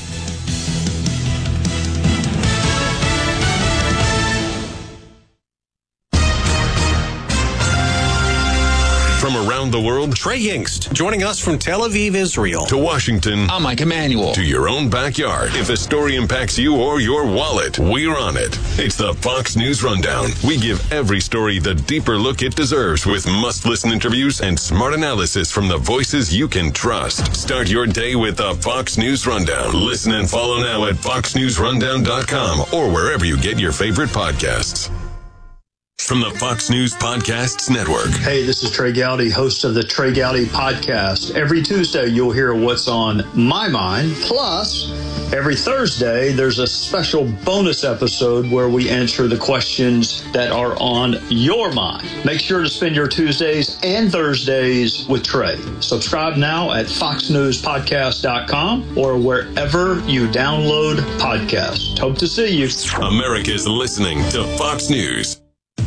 From around the world, Trey Yingst, joining us from Tel Aviv, Israel. To Washington, I'm Mike Emanuel. To your own backyard. If a story impacts you or your wallet, we're on it. It's the Fox News Rundown. We give every story the deeper look it deserves with must-listen interviews and smart analysis from the voices you can trust. Start your day with the Fox News Rundown. Listen and follow now at fox news rundown dot com or wherever you get your favorite podcasts. From the Fox News Podcasts Network. Hey, this is Trey Gowdy, host of the Trey Gowdy Podcast. Every Tuesday, you'll hear what's on my mind. Plus, every Thursday, there's a special bonus episode where we answer the questions that are on your mind. Make sure to spend your Tuesdays and Thursdays with Trey. Subscribe now at fox news podcast dot com or wherever you download podcasts. Hope to see you. America's listening to Fox News.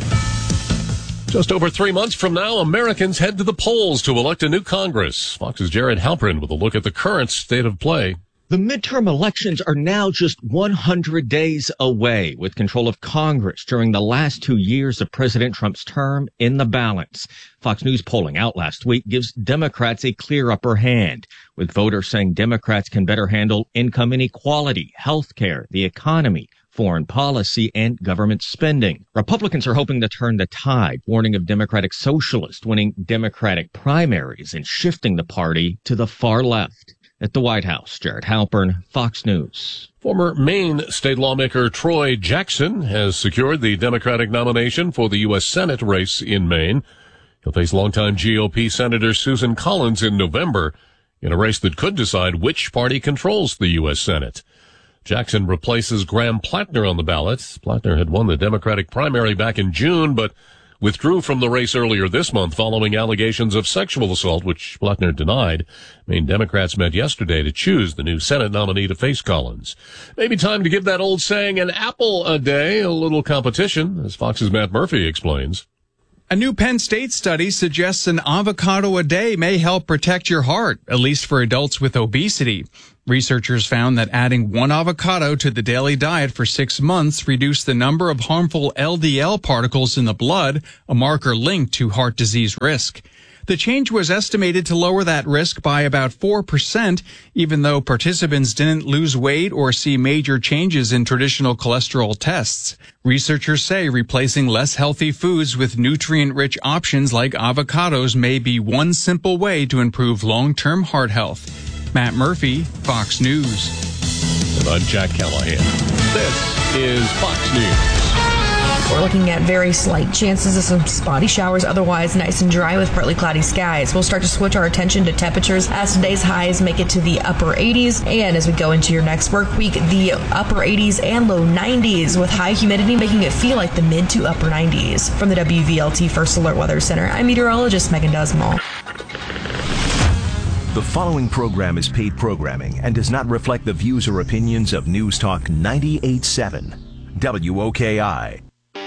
Just over three months from now, Americans head to the polls to elect a new Congress. Fox's Jared Halpern with a look at the current state of play. The midterm elections are now just one hundred days away, with control of Congress during the last two years of President Trump's term in the balance. Fox News polling out last week gives Democrats a clear upper hand, with voters saying Democrats can better handle income inequality, health care, the economy, foreign policy, and government spending. Republicans are hoping to turn the tide, warning of Democratic socialists winning Democratic primaries and shifting the party to the far left. At the White House, Jared Halpern, Fox News. Former Maine state lawmaker Troy Jackson has secured the Democratic nomination for the U S Senate race in Maine. He'll face longtime G O P Senator Susan Collins in November in a race that could decide which party controls the U S Senate. Jackson replaces Graham Plattner on the ballot. Plattner had won the Democratic primary back in June, but withdrew from the race earlier this month following allegations of sexual assault, which Bluckner denied. Maine Democrats met yesterday to choose the new Senate nominee to face Collins. Maybe time to give that old saying, an apple a day, a little competition, as Fox's Matt Murphy explains. A new Penn State study suggests an avocado a day may help protect your heart, at least for adults with obesity. Researchers found that adding one avocado to the daily diet for six months reduced the number of harmful L D L particles in the blood, a marker linked to heart disease risk. The change was estimated to lower that risk by about four percent, even though participants didn't lose weight or see major changes in traditional cholesterol tests. Researchers say replacing less healthy foods with nutrient-rich options like avocados may be one simple way to improve long-term heart health. Matt Murphy, Fox News. And I'm Jack Callahan. This is Fox News. We're looking at very slight chances of some spotty showers, otherwise nice and dry with partly cloudy skies. We'll start to switch our attention to temperatures as today's highs make it to the upper eighties. And as we go into your next work week, the upper eighties and low nineties with high humidity making it feel like the mid to upper nineties. From the W V L T First Alert Weather Center, I'm meteorologist Megan Desmal. The following program is paid programming and does not reflect the views or opinions of News Talk ninety-eight point seven W O K I.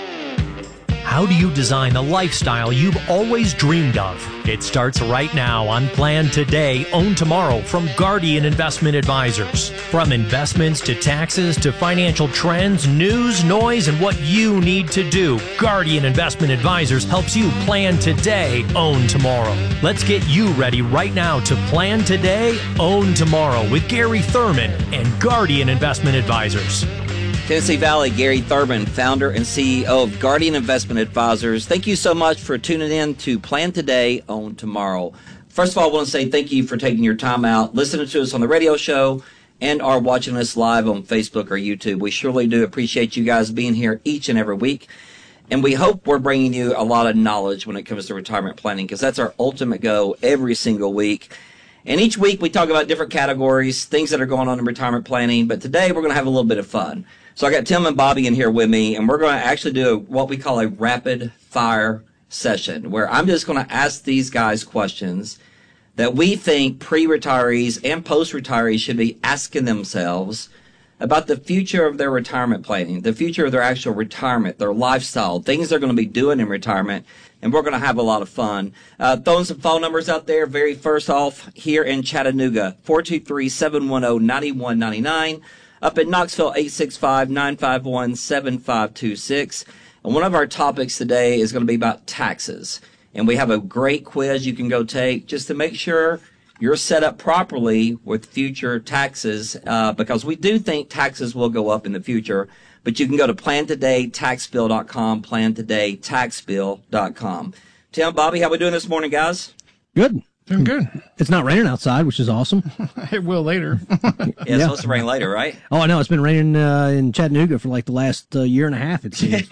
How do you design the lifestyle you've always dreamed of? It starts right now on Plan Today, Own Tomorrow from Guardian Investment Advisors. From investments to taxes to financial trends, news, noise, and what you need to do, Guardian Investment Advisors helps you plan today, own tomorrow. Let's get you ready right now to Plan Today, Own Tomorrow with Gary Thurman and Guardian Investment Advisors. Tennessee Valley, Gary Thurman, founder and C E O of Guardian Investment Advisors. Thank you so much for tuning in to Plan Today, Own Tomorrow. First of all, I want to say thank you for taking your time out, listening to us on the radio show, and are watching us live on Facebook or YouTube. We surely do appreciate you guys being here each and every week. And we hope we're bringing you a lot of knowledge when it comes to retirement planning, because that's our ultimate goal every single week. And each week we talk about different categories, things that are going on in retirement planning. But today we're going to have a little bit of fun. So I got Tim and Bobby in here with me, and we're going to actually do a, what we call a rapid fire session, where I'm just going to ask these guys questions that we think pre-retirees and post-retirees should be asking themselves about the future of their retirement planning, the future of their actual retirement, their lifestyle, things they're going to be doing in retirement, and we're going to have a lot of fun. Uh, throwing some phone numbers out there. Very first off, here in Chattanooga, four two three, seven one zero, nine one nine nine. Up in Knoxville, eight six five, nine five one, seven five two six. And one of our topics today is going to be about taxes. And we have a great quiz you can go take just to make sure you're set up properly with future taxes, uh, because we do think taxes will go up in the future. But you can go to plan today tax bill dot com, plan today tax bill dot com. Tim, Bobby, how we doing this morning, guys? Good. Doing good. It's not raining outside, which is awesome. It will later. Yeah, it's yeah. supposed to rain later, right? Oh, I know. It's been raining uh, in Chattanooga for like the last uh, year and a half, it seems.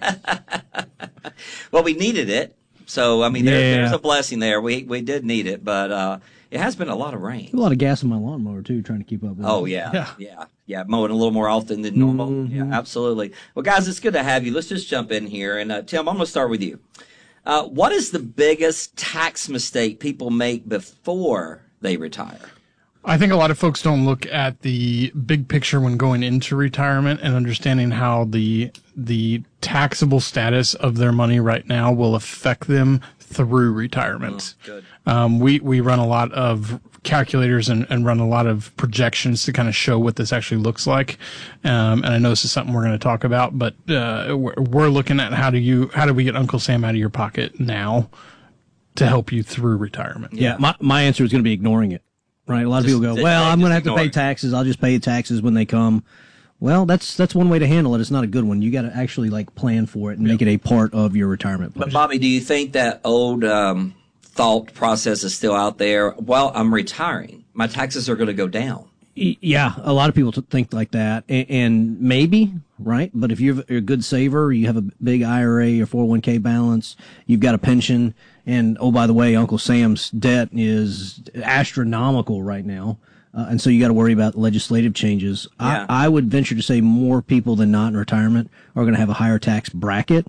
Well, we needed it. So, I mean, there, yeah. there's a blessing there. We we did need it, but uh, it has been a lot of rain. A lot of gas in my lawnmower, too, trying to keep up with Oh, it. yeah, yeah. Yeah. Yeah, mowing a little more often than normal. Mm-hmm. Yeah, absolutely. Well, guys, it's good to have you. Let's just jump in here. And, uh, Tim, I'm going to start with you. Uh, what is the biggest tax mistake people make before they retire? I think a lot of folks don't look at the big picture when going into retirement and understanding how the the taxable status of their money right now will affect them through retirement. Oh, good. Um, we, we run a lot of calculators and, and run a lot of projections to kind of show what this actually looks like. Um, and I know this is something we're going to talk about, but uh, we're, we're looking at how do you how do we get Uncle Sam out of your pocket now to help you through retirement? Yeah, my, my answer is going to be ignoring it. Right? A lot Just, of people go, well, I'm going to have to pay it. taxes. I'll just pay taxes when they come. Well, that's that's one way to handle it. It's not a good one. You got to actually like plan for it and yeah. make it a part of your retirement plan. But Bobby, do you think that old um, thought process is still out there? Well, I'm retiring. My taxes are going to go down. Yeah, a lot of people think like that, and maybe, right? But if you're a good saver, you have a big I R A or four oh one k balance, you've got a pension, and oh, by the way, Uncle Sam's debt is astronomical right now. Uh, and so you got to worry about legislative changes. Yeah. I, I would venture to say more people than not in retirement are going to have a higher tax bracket.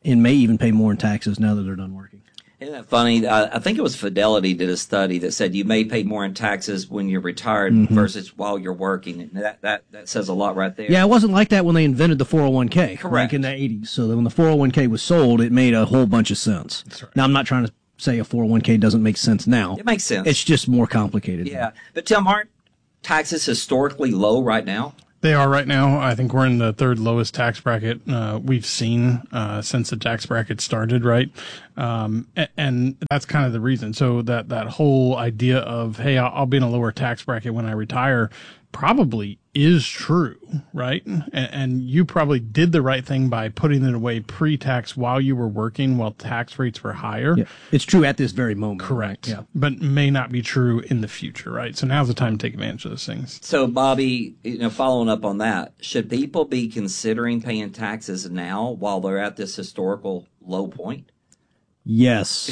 and may even pay more in taxes now that they're done working. Isn't that funny? Uh, I think it was Fidelity did a study that said you may pay more in taxes when you're retired Mhm. versus while you're working. And that, that, that says a lot right there. Yeah, it wasn't like that when they invented the four oh one k, Correct. like in the eighties. So that when the four oh one k was sold, it made a whole bunch of sense. Now, I'm not trying to say a four oh one k doesn't make sense now. It makes sense. It's just more complicated. Yeah. But Tim, aren't taxes historically low right now? They are right now. I think we're in the third lowest tax bracket uh, we've seen uh, since the tax bracket started, right? Um, and, and that's kind of the reason. So that, that whole idea of, hey, I'll, I'll be in a lower tax bracket when I retire probably is true, right? And, and you probably did the right thing by putting it away pre-tax while you were working, while tax rates were higher. Yeah. It's true at this very moment. Correct. Yeah. But may not be true in the future, right? So now's the time to take advantage of those things. So, Bobby, you know, following up on that, should people be considering paying taxes now while they're at this historical low point? Yes.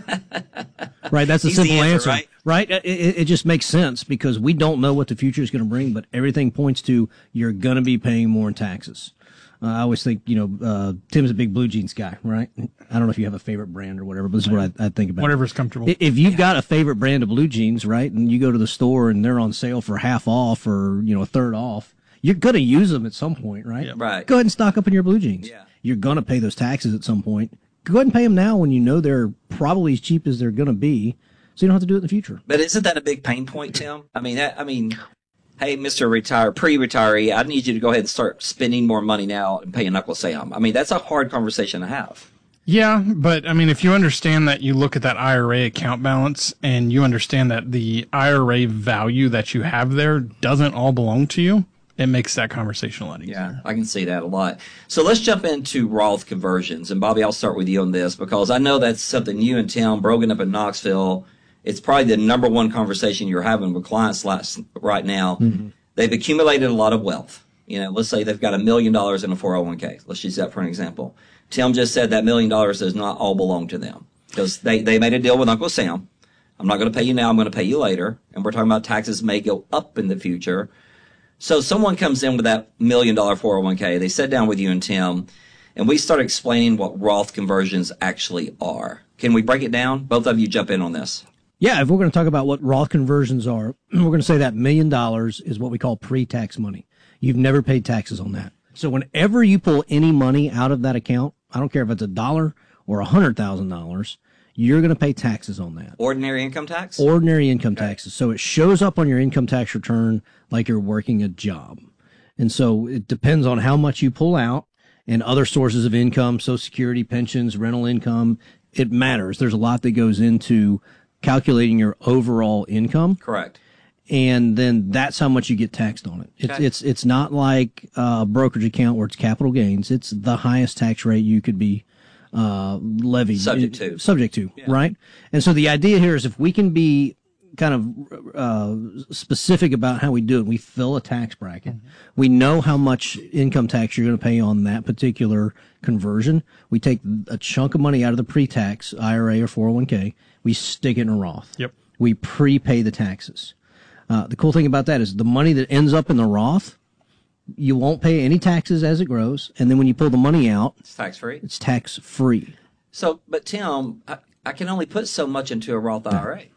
Right. That's a Easy simple answer, answer. right? Right. It, it, it just makes sense because we don't know what the future is going to bring, but everything points to you're going to be paying more in taxes. Uh, I always think, you know, uh, Tim's a big blue jeans guy, right? I don't know if you have a favorite brand or whatever, but this is what I, I think about. Whatever's comfortable. I- If you've got a favorite brand of blue jeans, right, and you go to the store and they're on sale for half off or, you know, a third off, you're going to use them at some point, right? Right. Go ahead and stock up on your blue jeans. Yeah. You're going to pay those taxes at some point. Go ahead and pay them now when you know they're probably as cheap as they're going to be, so you don't have to do it in the future. But isn't that a big pain point, Tim? I mean, that, I mean, hey, Mister Retire, pre-retiree, I need you to go ahead and start spending more money now and paying Uncle Sam. I mean, that's a hard conversation to have. Yeah, but I mean, if you understand that you look at that I R A account balance and you understand that the I R A value that you have there doesn't all belong to you, it makes that conversation a lot easier. Yeah, I can see that a lot. So let's jump into Roth conversions. And Bobby, I'll start with you on this because I know that's something you and Tim, broken up in Knoxville, it's probably the number one conversation you're having with clients last, right now. Mm-hmm. They've accumulated a lot of wealth. You know, let's say they've got a million dollars in a four oh one k. Let's use that for an example. Tim just said that million dollars does not all belong to them because they, they made a deal with Uncle Sam. I'm not going to pay you now. I'm going to pay you later. And we're talking about taxes may go up in the future. So someone comes in with that million dollar four oh one k. They sit down with you and Tim, and we start explaining what Roth conversions actually are. Can we break it down? Both of you jump in on this. Yeah, if we're going to talk about what Roth conversions are, we're going to say that million dollars is what we call pre-tax money. You've never paid taxes on that. So whenever you pull any money out of that account, I don't care if it's a dollar or a hundred thousand dollars, you're going to pay taxes on that. Ordinary income tax? Ordinary income taxes. So it shows up on your income tax return like you're working a job. And so it depends on how much you pull out and other sources of income, Social Security, pensions, rental income. It matters. There's a lot that goes into calculating your overall income. Correct. And then that's how much you get taxed on it. It's Okay. it's it's not like a brokerage account where it's capital gains. It's the highest tax rate you could be uh, levied. Subject to. Subject to, right? And so the idea here is if we can be kind of uh, specific about how we do it, we fill a tax bracket. We know how much income tax you're going to pay on that particular conversion. We take a chunk of money out of the pre-tax I R A or four oh one k. We stick it in a Roth. Yep. We prepay the taxes. Uh, the cool thing about that is the money that ends up in the Roth, you won't pay any taxes as it grows. And then when you pull the money out, It's tax free. it's tax free. So, but Tim, I, I can only put so much into a Roth I R A.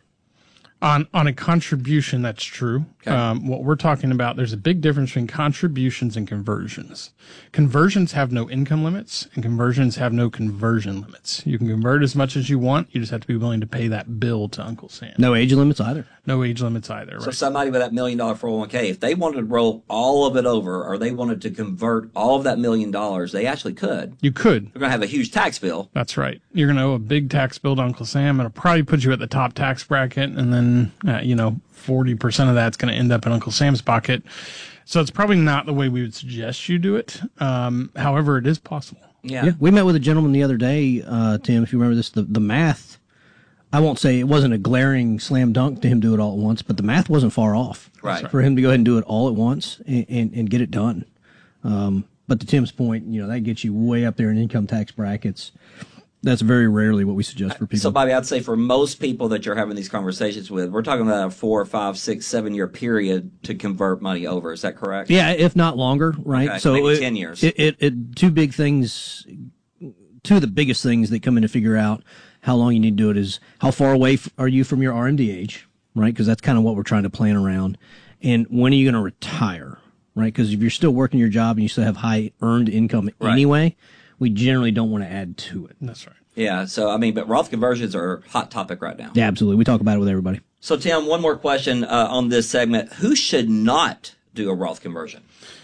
On on a contribution, that's true. Okay. Um, what we're talking about, there's a big difference between contributions and conversions. Conversions have no income limits, and conversions have no conversion limits. You can convert as much as you want. You just have to be willing to pay that bill to Uncle Sam. No age limits either. No age limits either. Right? So somebody with that million dollar four oh one k, if they wanted to roll all of it over or they wanted to convert all of that million dollars, they actually could. You could. They're going to have a huge tax bill. That's right. You're going to owe a big tax bill to Uncle Sam. It'll probably put you at the top tax bracket, and then, uh, you know, forty percent of that's going to end up in Uncle Sam's pocket. So it's probably not the way we would suggest you do it. Um, however, it is possible. Yeah. Yeah. We met with a gentleman the other day, uh, Tim, if you remember this, the, the math, I won't say it wasn't a glaring slam dunk to him do it all at once, but the math wasn't far off. Right. For him to go ahead and do it all at once and, and, and get it done. Um, but to Tim's point, you know, that gets you way up there in income tax brackets. That's very rarely what we suggest for people. So, Bobby, I'd say for most people that you're having these conversations with, we're talking about a four, five, six, seven year period to convert money over. Is that correct? Yeah, if not longer, right? Okay, so maybe it, ten years. It, it, it two big things two of the biggest things that come in to figure out how long you need to do it is how far away f- are you from your R M D age, right? Because that's kind of what we're trying to plan around. And when are you going to retire, right? Because if you're still working your job and you still have high earned income Right. anyway, we generally don't want to add to it. That's right. Yeah. So, I mean, but Roth conversions are a hot topic right now. Yeah, absolutely. We talk about it with everybody. So, Tim, one more question uh, on this segment. Who should not do a Roth conversion?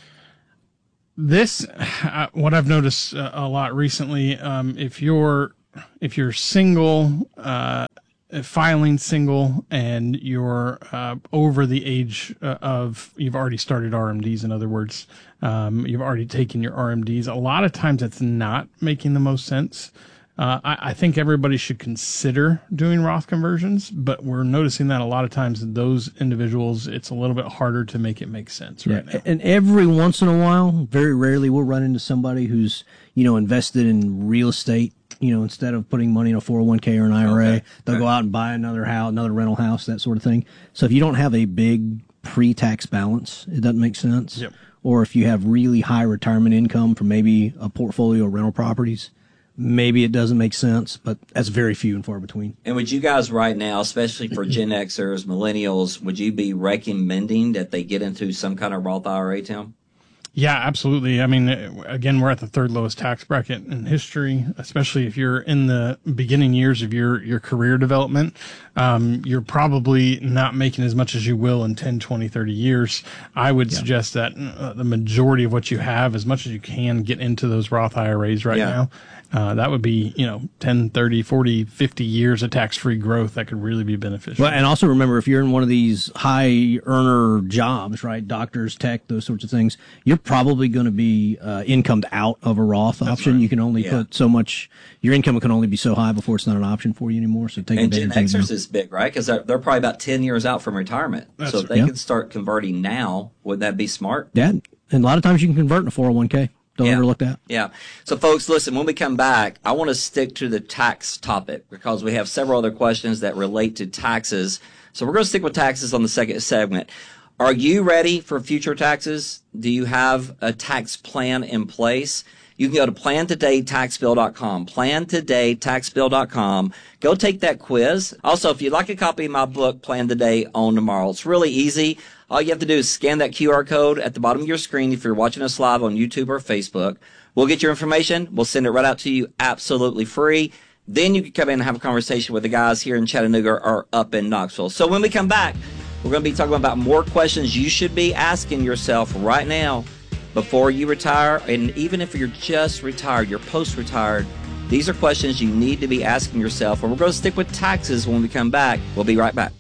This, uh, what I've noticed uh, a lot recently, um, if you're if you're single, uh, filing single, and you're uh, over the age uh, of, you've already started R M Ds. In other words, um, you've already taken your R M Ds. A lot of times, it's not making the most sense. Uh, I, I think everybody should consider doing Roth conversions, but we're noticing that a lot of times those individuals, it's a little bit harder to make it make sense right Yeah. now. And every once in a while, very rarely, we'll run into somebody who's, you know, invested in real estate. You know, instead of putting money in a four oh one k or an I R A, Okay. they'll Right. go out and buy another house, another rental house, that sort of thing. So if you don't have a big pre-tax balance, it doesn't make sense. Yep. Or if you have really high retirement income from maybe a portfolio of rental properties, maybe it doesn't make sense, but that's very few and far between. And would you guys right now, especially for Gen Xers, millennials, would you be recommending that they get into some kind of Roth I R A, Tim? Yeah, absolutely. I mean, again, we're at the third lowest tax bracket in history, especially if you're in the beginning years of your, your career development. Um, you're probably not making as much as you will in ten, twenty, thirty years. I would yeah. suggest that uh, the majority of what you have, as much as you can, get into those Roth I R As right yeah. now. Uh, that would be, you know, ten, thirty, forty, fifty years of tax-free growth that could really be beneficial. Well, and also remember, if you're in one of these high earner jobs, right, doctors, tech, those sorts of things, you're probably going to be uh, incomed out of a Roth That's option. Right. You can only Yeah. put so much, your income can only be so high before it's not an option for you anymore. So take And Gen advantage of Xers is big, right? Because they're, they're probably about ten years out from retirement. That's so if right. they Yeah. could start converting now, would that be smart? Yeah, and a lot of times you can convert in a four oh one k. Don't Yeah. overlook that. Yeah. So, folks, listen, when we come back, I want to stick to the tax topic because we have several other questions that relate to taxes. So, we're going to stick with taxes on the second segment. Are you ready for future taxes? Do you have a tax plan in place? You can go to plan today tax bill dot com, plan today tax bill dot com. Go take that quiz. Also, if you'd like a copy of my book, Plan Today, Own Tomorrow, it's really easy. All you have to do is scan that Q R code at the bottom of your screen if you're watching us live on YouTube or Facebook. We'll get your information. We'll send it right out to you absolutely free. Then you can come in and have a conversation with the guys here in Chattanooga or up in Knoxville. So when we come back, we're going to be talking about more questions you should be asking yourself right now before you retire. And even if you're just retired, you're post-retired, these are questions you need to be asking yourself. And we're going to stick with taxes when we come back. We'll be right back.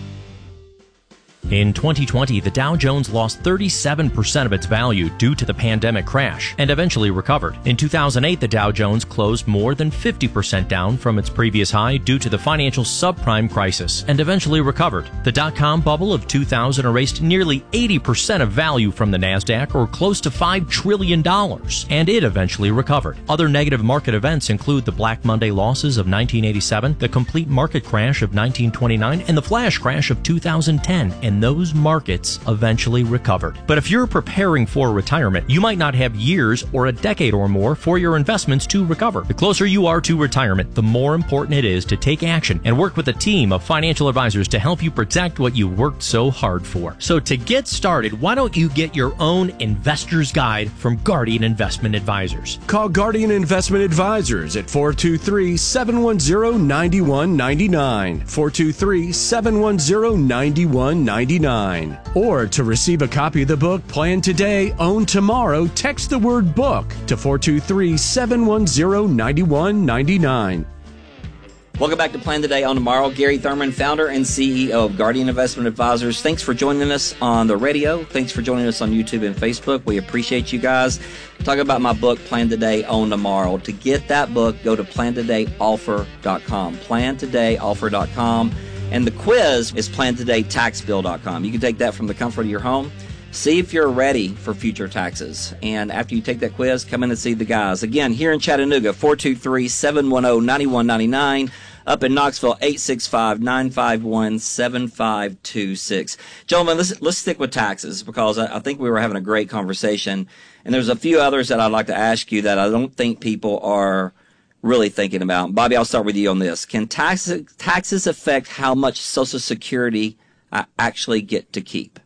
In twenty twenty, the Dow Jones lost thirty-seven percent of its value due to the pandemic crash and eventually recovered. In two thousand eight, the Dow Jones closed more than fifty percent down from its previous high due to the financial subprime crisis and eventually recovered. The dot-com bubble of two thousand erased nearly eighty percent of value from the NASDAQ, or close to five trillion dollars, and it eventually recovered. Other negative market events include the Black Monday losses of nineteen eighty-seven, the complete market crash of nineteen twenty-nine, and the flash crash of two thousand ten, and those markets eventually recovered. But if you're preparing for retirement, you might not have years or a decade or more for your investments to recover. The closer you are to retirement, the more important it is to take action and work with a team of financial advisors to help you protect what you worked so hard for. So to get started, why don't you get your own investor's guide from Guardian Investment Advisors? Call Guardian Investment Advisors at four two three, seven one zero, nine one nine nine, four two three, seven one zero, nine one nine nine. Or to receive a copy of the book, Plan Today, Own Tomorrow, text the word book to four two three, seven one zero, nine one nine nine. Welcome back to Plan Today, Own Tomorrow. Gary Thurman, founder and C E O of Guardian Investment Advisors. Thanks for joining us on the radio. Thanks for joining us on YouTube and Facebook. We appreciate you guys. Talking about my book, Plan Today, Own Tomorrow. To get that book, go to plan today offer dot com, plan today offer dot com. And the quiz is plan today tax bill dot com. You can take that from the comfort of your home. See if you're ready for future taxes. And after you take that quiz, come in and see the guys. Again, here in Chattanooga, four two three, seven one zero, nine one nine nine. Up in Knoxville, eight six five, nine five one, seven five two six. Gentlemen, let's, let's stick with taxes because I, I think we were having a great conversation. And there's a few others that I'd like to ask you that I don't think people are really thinking about. Bobby, I'll start with you on this. Can taxes taxes affect how much Social Security I actually get to keep?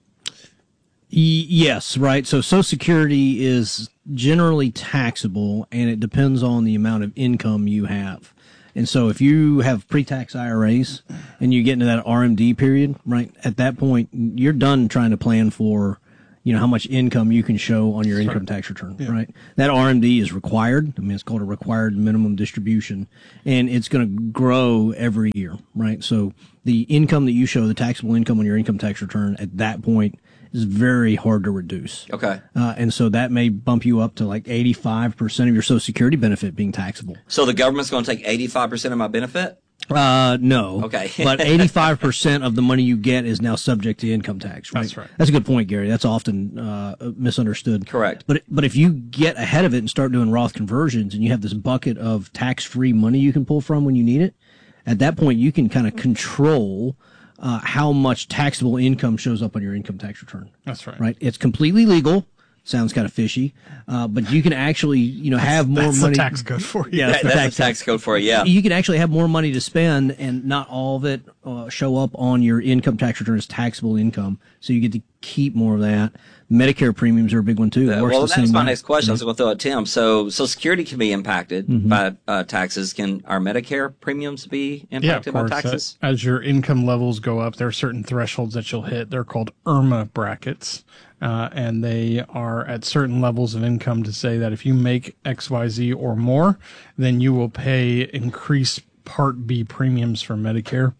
Y- yes, right. So Social Security is generally taxable, and it depends on the amount of income you have. And so if you have pre-tax I R As and you get into that R M D period, right, at that point, you're done trying to plan for, you know, how much income you can show on your That's income right. tax return, Yeah. right? That R M D is required. I mean, it's called a required minimum distribution, and it's going to grow every year, right? So the income that you show, the taxable income on your income tax return at that point is very hard to reduce. Okay. Uh, and so that may bump you up to like eighty-five percent of your Social Security benefit being taxable. So the government's going to take eighty-five percent of my benefit? Uh, no. Okay. But eighty-five percent of the money you get is now subject to income tax, right? That's right. That's a good point, Gary. That's often uh, misunderstood. Correct. But but if you get ahead of it and start doing Roth conversions and you have this bucket of tax-free money you can pull from when you need it, at that point you can kind of control uh, how much taxable income shows up on your income tax return. That's right. Right? It's completely legal. Sounds kind of fishy, uh, but you can actually, you know, have more That's money. the tax code for you. Yeah, That- the that's tax the tax code for it, yeah. You can actually have more money to spend, and not all of it uh, show up on your income tax return as taxable income. So you get to keep more of that. Medicare premiums are a big one too. It Uh, works well, the that same was my way. next question. I was going to throw it to Tim. So Social Security can be impacted Mhm. by uh, taxes. Can our Medicare premiums be Yeah, of impacted by course. taxes? As, as your income levels go up, there are certain thresholds that you'll hit. They're called I R M A brackets, uh, and they are at certain levels of income to say that if you make X Y Z or more, then you will pay increased Part B premiums for Medicare.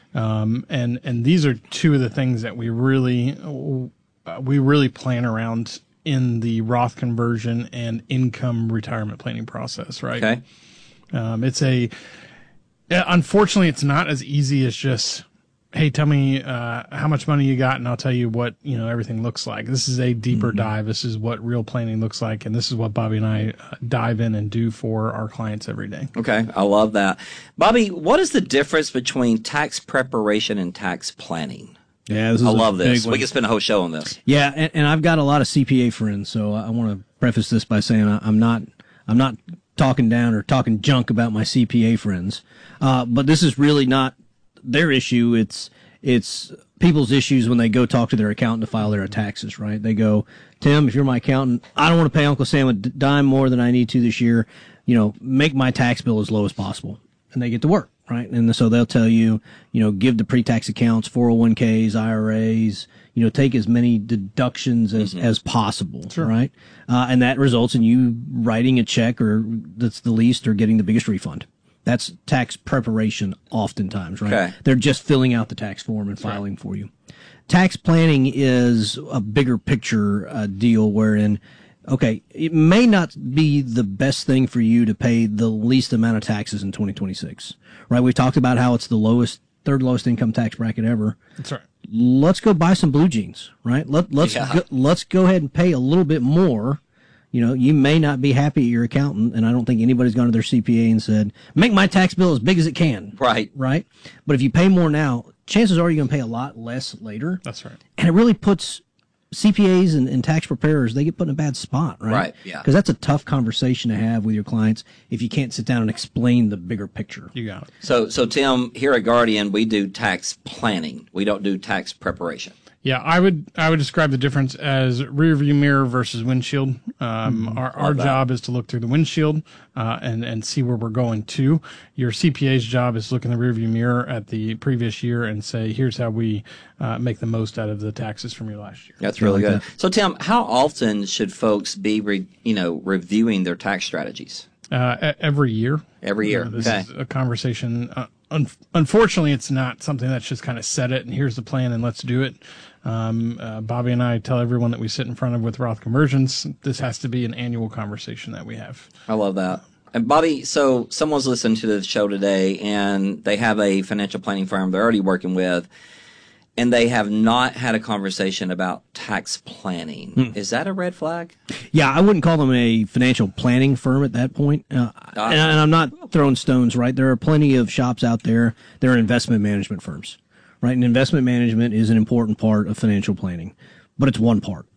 Um, and and these are two of the things that we really uh, we really plan around in the Roth conversion and income retirement planning process, right? Okay. Um, it's a, yeah, unfortunately, it's not as easy as just, hey, tell me uh, how much money you got, and I'll tell you what, you know, everything looks like. This is a deeper Mm-hmm. dive. This is what real planning looks like, and this is what Bobby and I uh, dive in and do for our clients every day. Okay, I love that. Bobby, what is the difference between tax preparation and tax planning? Yeah, this is I a love this. big one. We could spend a whole show on this. Yeah, and, and I've got a lot of C P A friends, so I want to preface this by saying I, I'm not I'm not talking down or talking junk about my C P A friends, uh, but this is really not their issue. It's it's people's issues when they go talk to their accountant to file their taxes. Right? They go, Tim, if you're my accountant, I don't want to pay Uncle Sam a d- dime more than I need to this year. You know, make my tax bill as low as possible, and they get to work. Right. And so they'll tell you, you know, give the pre-tax accounts, four oh one k's, I R As, you know, take as many deductions as, Mm-hmm. as possible. Right. Uh, and that results in you writing a check or that's the least or getting the biggest refund. That's tax preparation oftentimes, right? Okay. They're just filling out the tax form and filing for you. Tax planning is a bigger picture uh, deal wherein, okay, it may not be the best thing for you to pay the least amount of taxes in twenty twenty-six, right? We talked about how it's the lowest, third lowest income tax bracket ever. That's right. Let's go buy some blue jeans, right? Let, let's, Yeah. go, let's go ahead and pay a little bit more. You know, you may not be happy at your accountant, and I don't think anybody's gone to their C P A and said, make my tax bill as big as it can. Right. Right? But if you pay more now, chances are you're going to pay a lot less later. That's right. And it really puts C P As and, and tax preparers, they get put in a bad spot, right? Right, yeah. Because that's a tough conversation to have with your clients if you can't sit down and explain the bigger picture. You got it. So, so Tim, here at Guardian, we do tax planning. We don't do tax preparation. Yeah, I would I would describe the difference as rear view mirror versus windshield. Um, Mm, our our love that. job is to look through the windshield uh, and and see where we're going to. Your C P A's job is to look in the rear view mirror at the previous year and say, here's how we uh, make the most out of the taxes from your last year. That's really I like good. So, Tim, how often should folks be, re, you know, reviewing their tax strategies? Uh, e- every year. Every year. Uh, this Okay. is a conversation. Uh, un- unfortunately, it's not something that's just kind of set it and here's the plan and let's do it. Um, uh, Bobby and I tell everyone that we sit in front of with Roth conversions, this has to be an annual conversation that we have. I love that. And Bobby, so someone's listening to the show today and they have a financial planning firm they're already working with and they have not had a conversation about tax planning. Hmm. Is that a red flag? Yeah, I wouldn't call them a financial planning firm at that point. Uh, Ah. and, and I'm not throwing stones, right? There are plenty of shops out there. There are investment management firms, right? And investment management is an important part of financial planning, but it's one part,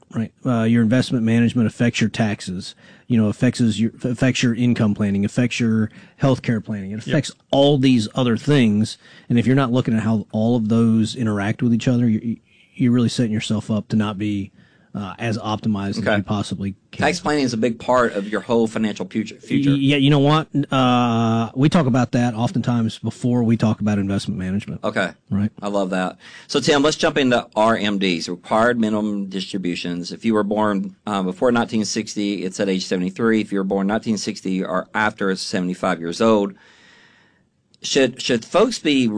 right? Uh, your investment management affects your taxes, you know, affects your, affects your income planning, affects your healthcare planning. It affects yep. all these other things. And if you're not looking at how all of those interact with each other, you, you're really setting yourself up to not be uh, as optimized okay. as you possibly can. Tax planning is a big part of your whole financial future. future. Yeah, you know what? Uh, we talk about that oftentimes before we talk about investment management. Okay. Right. I love that. So, Tim, let's jump into R M Ds, required minimum distributions. If you were born um, before nineteen sixty, it's at age seventy-three. If you were born nineteen sixty or after, it's seventy-five years old. Should should folks be